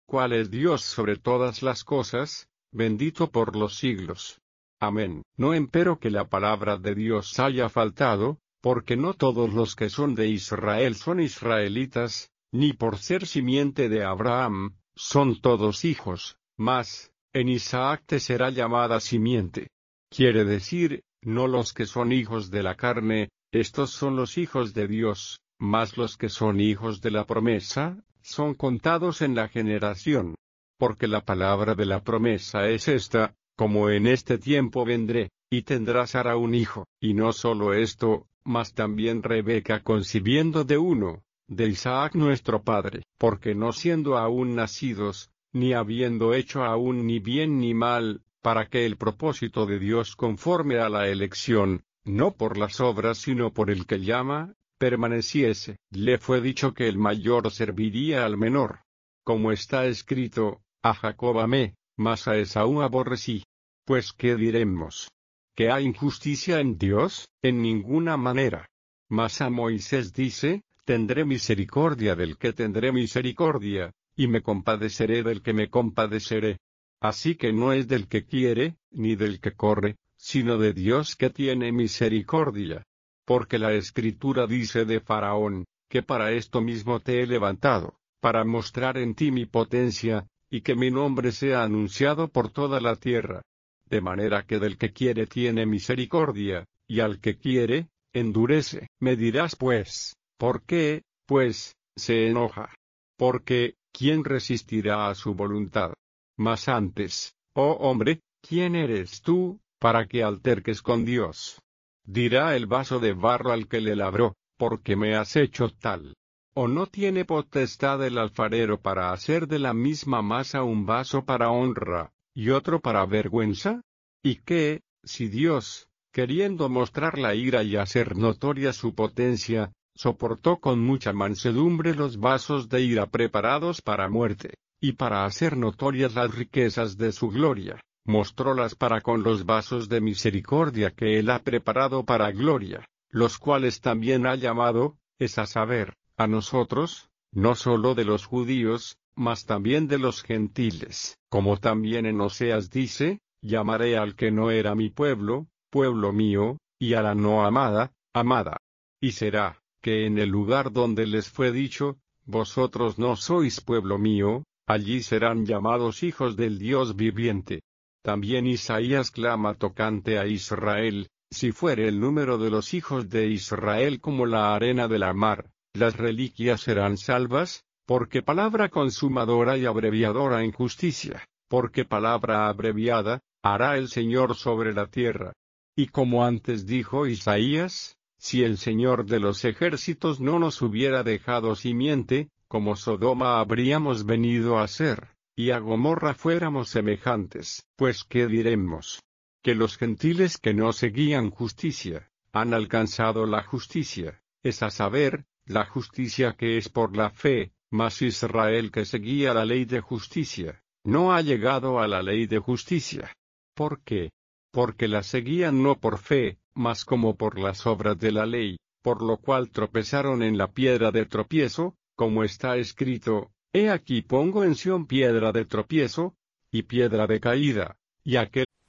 cual es Dios sobre todas las cosas, bendito por los siglos. Amén. No empero que la palabra de Dios haya faltado, porque no todos los que son de Israel son israelitas, ni por ser simiente de Abraham, son todos hijos, mas, en Isaac te será llamada simiente. Quiere decir, no los que son hijos de la carne, estos son los hijos de Dios, mas los que son hijos de la promesa, son contados en la generación. Porque la palabra de la promesa es esta, como en este tiempo vendré, y tendrá Sara un hijo, y no solo esto, mas también Rebeca concibiendo de uno, de Isaac nuestro padre, porque no siendo aún nacidos, ni habiendo hecho aún ni bien ni mal, para que el propósito de Dios conforme a la elección, no por las obras sino por el que llama, permaneciese, le fue dicho que el mayor serviría al menor. Como está escrito, a Jacob amé, mas a Esaú aborrecí. Pues ¿qué diremos? ¿Que hay injusticia en Dios? En ninguna manera. Mas a Moisés dice, tendré misericordia del que tendré misericordia, y me compadeceré del que me compadeceré. Así que no es del que quiere, ni del que corre, sino de Dios que tiene misericordia. Porque la Escritura dice de Faraón, que para esto mismo te he levantado, para mostrar en ti mi potencia, y que mi nombre sea anunciado por toda la tierra. De manera que del que quiere tiene misericordia, y al que quiere, endurece. Me dirás pues, ¿por qué, pues, se enoja? Porque, ¿quién resistirá a su voluntad? Mas antes, oh hombre, ¿quién eres tú, para que alterques con Dios? Dirá el vaso de barro al que le labró, ¿por qué me has hecho tal? ¿O no tiene potestad el alfarero para hacer de la misma masa un vaso para honra, y otro para vergüenza? ¿Y qué, si Dios, queriendo mostrar la ira y hacer notoria su potencia, soportó con mucha mansedumbre los vasos de ira preparados para muerte, y para hacer notorias las riquezas de su gloria, mostrólas para con los vasos de misericordia que él ha preparado para gloria, los cuales también ha llamado, es a saber, a nosotros, no sólo de los judíos, mas también de los gentiles, como también en Oseas dice, llamaré al que no era mi pueblo, pueblo mío, y a la no amada, amada. Y será, que en el lugar donde les fue dicho, vosotros no sois pueblo mío, allí serán llamados hijos del Dios viviente. También Isaías clama tocante a Israel, si fuere el número de los hijos de Israel como la arena de la mar, las reliquias serán salvas, porque palabra consumadora y abreviadora en justicia, porque palabra abreviada, hará el Señor sobre la tierra. Y como antes dijo Isaías, si el Señor de los ejércitos no nos hubiera dejado simiente, como Sodoma habríamos venido a ser, y a Gomorra fuéramos semejantes. Pues ¿qué diremos? Que los gentiles que no seguían justicia, han alcanzado la justicia, es a saber, la justicia que es por la fe, mas Israel que seguía la ley de justicia, no ha llegado a la ley de justicia. ¿Por qué? Porque la seguían no por fe, mas como por las obras de la ley, por lo cual tropezaron en la piedra de tropiezo, como está escrito, he aquí pongo en Sión piedra de tropiezo, y piedra de caída, y aquel